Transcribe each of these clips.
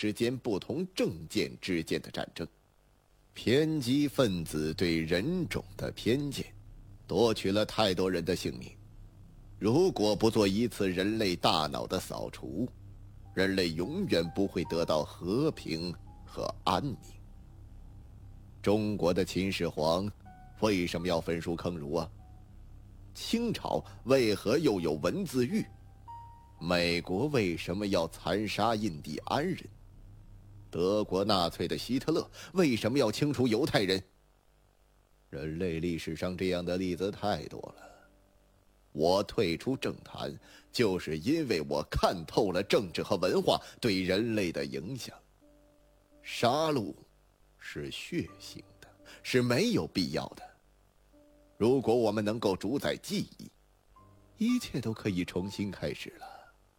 之间、不同政见之间的战争。偏激分子对人种的偏见，夺取了太多人的性命。如果不做一次人类大脑的扫除，人类永远不会得到和平和安宁。中国的秦始皇为什么要焚书坑儒啊？清朝为何又有文字狱？美国为什么要残杀印第安人？德国纳粹的希特勒为什么要清除犹太人？人类历史上这样的例子太多了。我退出政坛，就是因为我看透了政治和文化对人类的影响。杀戮是血腥的，是没有必要的。如果我们能够主宰记忆，一切都可以重新开始了。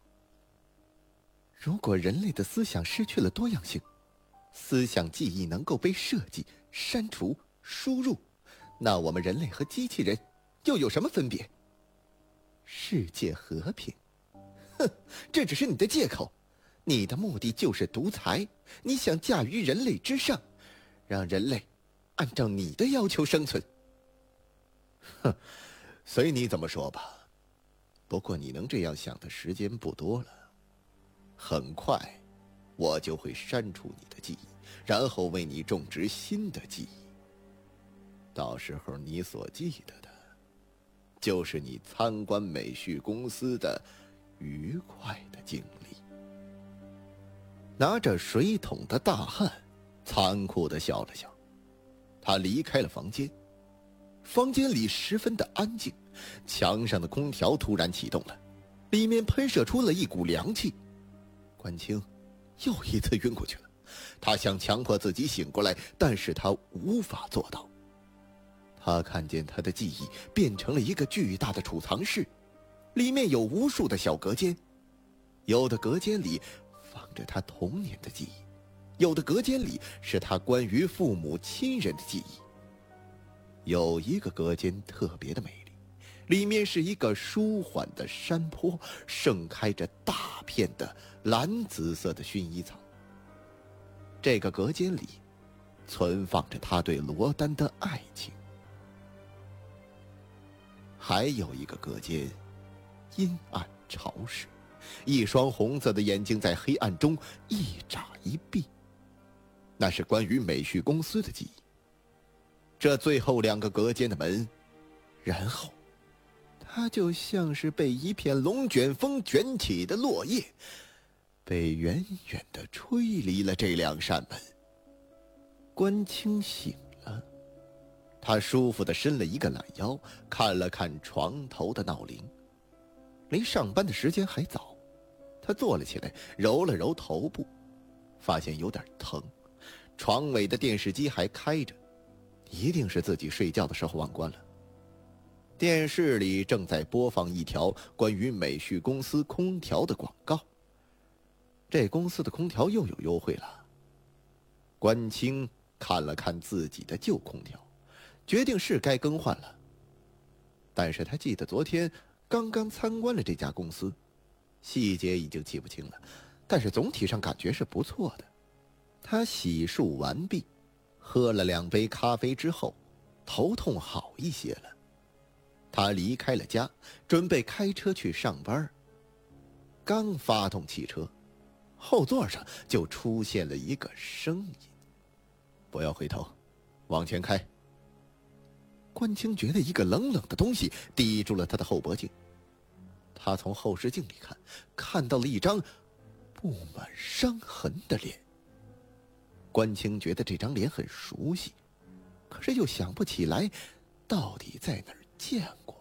如果人类的思想失去了多样性，思想记忆能够被设计、删除、输入，那我们人类和机器人又有什么分别？世界和平？哼，这只是你的借口。你的目的就是独裁，你想驾于人类之上，让人类按照你的要求生存。哼，随你怎么说吧。不过你能这样想的时间不多了。很快，我就会删除你的记忆，然后为你种植新的记忆。到时候你所记得的，就是你参观美旭公司的愉快的经历。拿着水桶的大汉残酷地笑了笑，他离开了房间。房间里十分的安静，墙上的空调突然启动了，里面喷射出了一股凉气。关清又一次晕过去了，他想强迫自己醒过来，但是他无法做到。他看见他的记忆变成了一个巨大的储藏室，里面有无数的小隔间，有的隔间里放着他童年的记忆，有的隔间里是他关于父母亲人的记忆。有一个隔间特别的美丽，里面是一个舒缓的山坡，盛开着大片的蓝紫色的薰衣草。这个隔间里存放着他对罗丹的爱情。还有一个隔间阴暗潮湿，一双红色的眼睛在黑暗中一眨一闭，那是关于美旭公司的记忆。这最后两个隔间的门，然后它就像是被一片龙卷风卷起的落叶，被远远地吹离了这两扇门。关清醒了，他舒服地伸了一个懒腰，看了看床头的闹铃，离上班的时间还早。他坐了起来，揉了揉头部，发现有点疼。床尾的电视机还开着，一定是自己睡觉的时候忘关了。电视里正在播放一条关于美旭公司空调的广告。这公司的空调又有优惠了。关清看了看自己的旧空调，决定是该更换了。但是他记得昨天刚刚参观了这家公司，细节已经记不清了，但是总体上感觉是不错的。他洗漱完毕，喝了2杯咖啡之后，头痛好一些了。他离开了家，准备开车去上班。刚发动汽车，后座上就出现了一个声音：“不要回头，往前开。”关清觉得一个冷冷的东西抵住了他的后脖颈。他从后视镜里看到了一张布满伤痕的脸。关清觉得这张脸很熟悉，可是又想不起来到底在哪儿见过。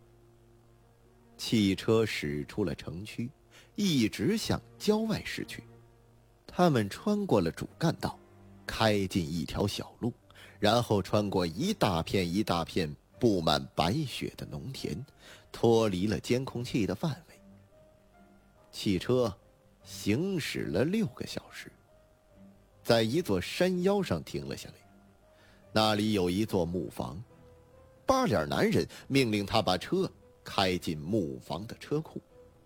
汽车驶出了城区，一直向郊外驶去。他们穿过了主干道，开进一条小路，然后穿过一大片一大片布满白雪的农田，脱离了监控器的范围。汽车行驶了6个小时，在一座山腰上停了下来。那里有一座木房，八脸男人命令他把车开进木房的车库，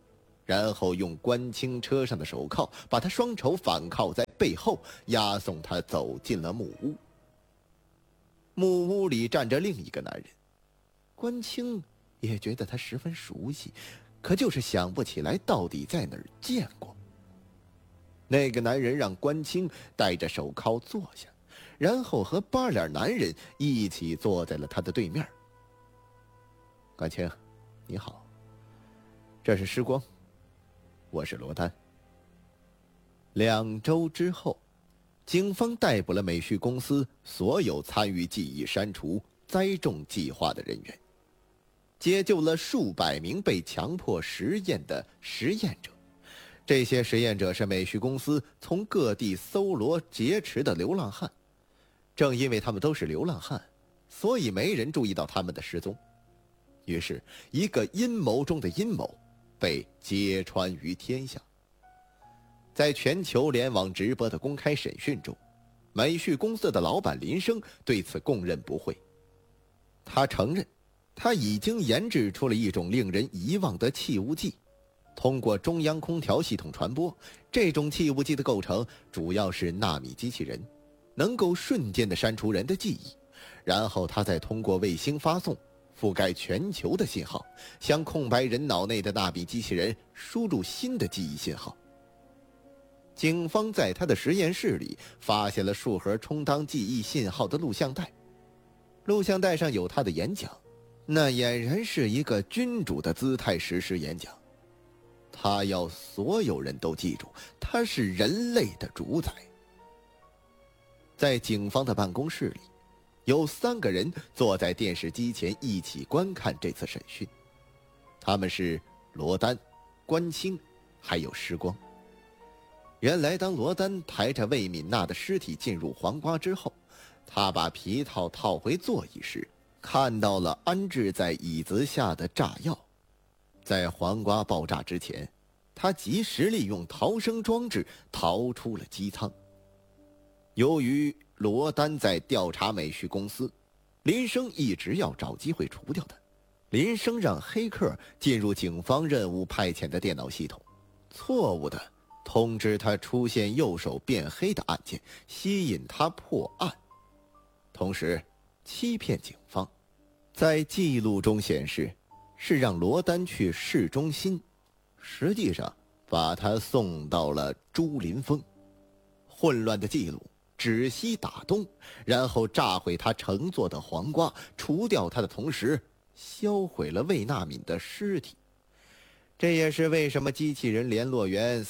然后用关清车上的手铐把他双手反铐在背后，押送他走进了木屋。木屋里站着另一个男人，关清也觉得他十分熟悉，可就是想不起来到底在哪儿见过。那个男人让关清戴着手铐坐下，然后和八脸男人一起坐在了他的对面。关清，你好，这是时光，我是罗丹。2周之后，警方逮捕了美旭公司所有参与记忆删除、栽种计划的人员，解救了数百名被强迫实验的实验者。这些实验者是美旭公司从各地搜罗劫持的流浪汉。正因为他们都是流浪汉，所以没人注意到他们的失踪。于是，一个阴谋中的阴谋被揭穿于天下。在全球联网直播的公开审讯中，美旭公司的老板林生对此供认不讳。他承认，他已经研制出了一种令人遗忘的气雾剂，通过中央空调系统传播。这种气雾剂的构成主要是纳米机器人，能够瞬间地删除人的记忆，然后他再通过卫星发送覆盖全球的信号，向空白人脑内的纳米机器人输入新的记忆信号。警方在他的实验室里发现了数盒充当记忆信号的录像带，录像带上有他的演讲，那俨然是一个君主的姿态实施演讲。他要所有人都记住，他是人类的主宰。在警方的办公室里，有3个人坐在电视机前一起观看这次审讯，他们是罗丹、关清，还有时光。原来当罗丹抬着魏敏娜的尸体进入黄瓜之后，他把皮套套回座椅时，看到了安置在椅子下的炸药。在黄瓜爆炸之前，他及时利用逃生装置逃出了机舱。由于罗丹在调查美旭公司，林生一直要找机会除掉他。林生让黑客进入警方任务派遣的电脑系统，错误地通知他出现右手变黑的案件，吸引他破案，同时欺骗警方。在记录中显示，是让罗丹去市中心，实际上把他送到了朱林峰。混乱的记录止息打洞，然后炸毁他乘坐的黄瓜，除掉他的同时销毁了魏纳敏的尸体。这也是为什么机器人联络员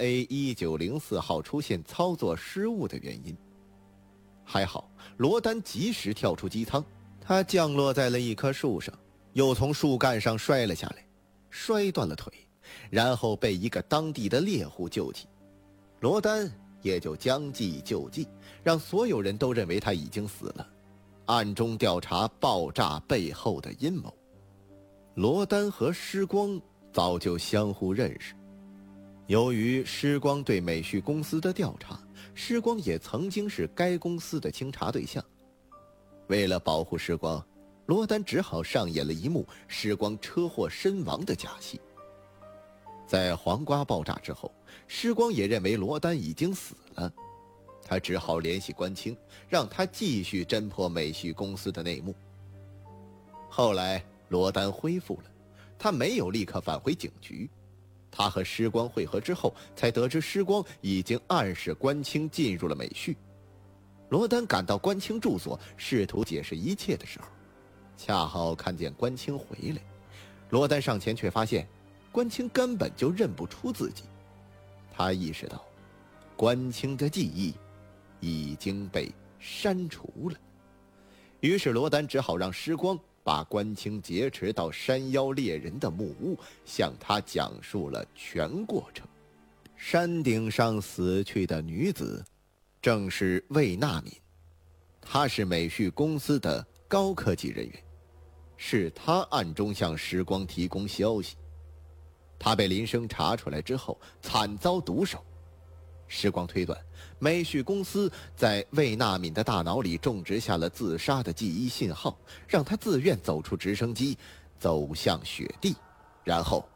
3A1904 号出现操作失误的原因。还好罗丹及时跳出机舱，他降落在了一棵树上，又从树干上摔了下来，摔断了腿，然后被一个当地的猎户救起。罗丹也就将计就计，让所有人都认为他已经死了，暗中调查爆炸背后的阴谋。罗丹和时光早就相互认识，由于时光对美旭公司的调查，时光也曾经是该公司的清查对象。为了保护时光，罗丹只好上演了一幕时光车祸身亡的假戏。在黄瓜爆炸之后，时光也认为罗丹已经死了，他只好联系关清，让他继续侦破美旭公司的内幕。后来罗丹恢复了，他没有立刻返回警局，他和时光会合之后，才得知时光已经暗示关清进入了美旭。罗丹赶到关清住所，试图解释一切的时候，恰好看见关清回来。罗丹上前却发现关清根本就认不出自己，他意识到关清的记忆已经被删除了。于是罗丹只好让时光把关清劫持到山妖猎人的木屋，向他讲述了全过程。山顶上死去的女子正是魏纳敏，她是美旭公司的高科技人员，是她暗中向时光提供消息。她被林生查出来之后惨遭毒手。时光推断，美旭公司在魏纳敏的大脑里种植下了自杀的记忆信号，让他自愿走出直升机，走向雪地，然后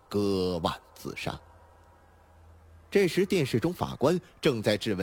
割腕自杀。这时，电视中法官正在质问